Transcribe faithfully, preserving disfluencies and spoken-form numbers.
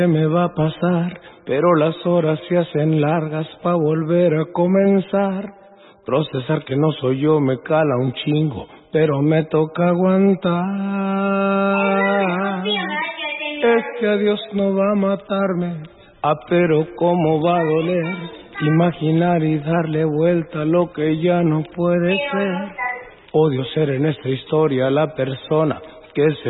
me va a pasar, pero las horas se hacen largas pa' volver a comenzar. Procesar que no soy yo me cala un chingo, pero me toca aguantar. Es que a Dios no va a matarme, ah, pero cómo va a doler imaginar y darle vuelta a lo que ya no puede ser. Odio ser en esta historia la persona que se